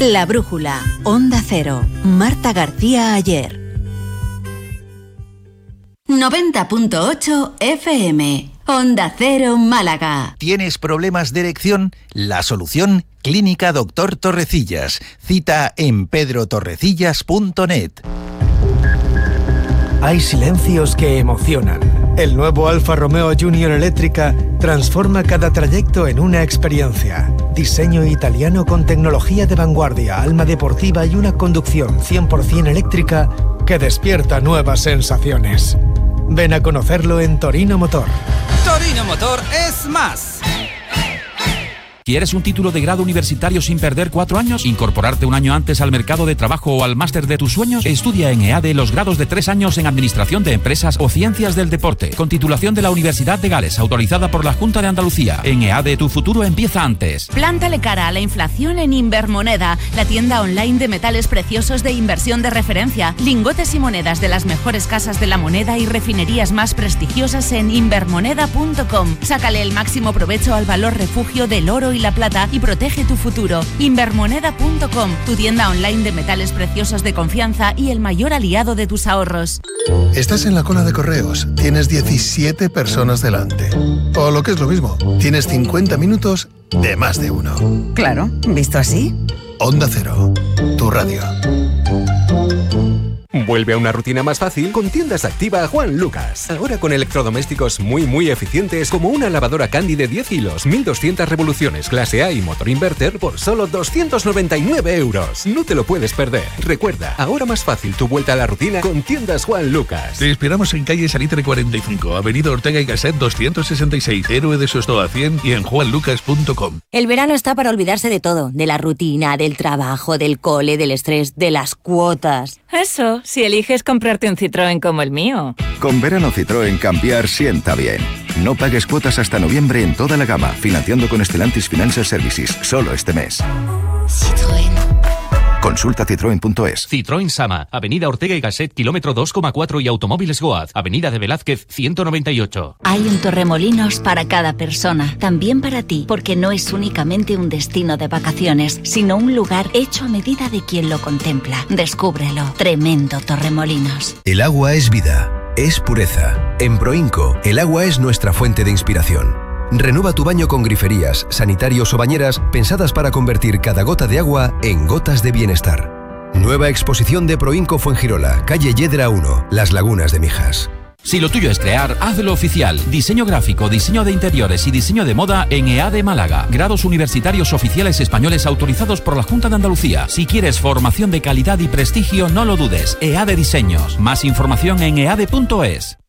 La Brújula, Onda Cero, Marta García Ayer. 90.8 FM, Onda Cero Málaga. ¿Tienes problemas de erección? La solución, Clínica Doctor Torrecillas. Cita en pedrotorrecillas.net. Hay silencios que emocionan. El nuevo Alfa Romeo Junior Eléctrica transforma cada trayecto en una experiencia. Diseño italiano con tecnología de vanguardia, alma deportiva y una conducción 100% eléctrica que despierta nuevas sensaciones. Ven a conocerlo en Torino Motor. Torino Motor es más. ¿Quieres un título de grado universitario sin perder 4 años? ¿Incorporarte un año antes al mercado de trabajo o al máster de tus sueños? Estudia en EADE los grados de 3 años en Administración de Empresas o Ciencias del Deporte, con titulación de la Universidad de Gales, autorizada por la Junta de Andalucía. En EADE tu futuro empieza antes. Plántale cara a la inflación en Invermoneda, la tienda online de metales preciosos de inversión de referencia. Lingotes y monedas de las mejores casas de la moneda y refinerías más prestigiosas en invermoneda.com. Sácale el máximo provecho al valor refugio del oro y la plata y protege tu futuro. Invermoneda.com, tu tienda online de metales preciosos de confianza y el mayor aliado de tus ahorros. Estás en la cola de correos, tienes 17 personas delante. O lo que es lo mismo, tienes 50 minutos de más de uno. Claro, visto así. Onda Cero, tu radio. Vuelve a una rutina más fácil con Tiendas Activa Juan Lucas. Ahora con electrodomésticos muy eficientes como una lavadora Candy de 10 hilos, 1200 revoluciones clase A y motor inverter por solo 299 euros. No te lo puedes perder. Recuerda, ahora más fácil tu vuelta a la rutina con Tiendas Juan Lucas. Te esperamos en calle Salitre 45, avenida Ortega y Gasset 266, Héroe de Sostoa 100 y en juanlucas.com. El verano está para olvidarse de todo, de la rutina, del trabajo, del cole, del estrés, de las cuotas. Eso, si eliges comprarte un Citroën como el mío. Con verano Citroën cambiar sienta bien. No pagues cuotas hasta noviembre en toda la gama, financiando con Stellantis Financial Services, solo este mes. Citroën. Consulta citroen.es. Citroën Sama, avenida Ortega y Gasset, kilómetro 2,4 y Automóviles Goaz, avenida de Velázquez, 198. Hay un Torremolinos para cada persona, también para ti, porque no es únicamente un destino de vacaciones, sino un lugar hecho a medida de quien lo contempla. Descúbrelo. Tremendo Torremolinos. El agua es vida, es pureza. En Proinco, el agua es nuestra fuente de inspiración. Renueva tu baño con griferías, sanitarios o bañeras pensadas para convertir cada gota de agua en gotas de bienestar. Nueva exposición de Proinco Fuengirola, calle Yedra 1, Las Lagunas de Mijas. Si lo tuyo es crear, hazlo oficial. Diseño gráfico, diseño de interiores y diseño de moda en EADE Málaga. Grados universitarios oficiales españoles autorizados por la Junta de Andalucía. Si quieres formación de calidad y prestigio, no lo dudes. EADE Diseños. Más información en eade.es.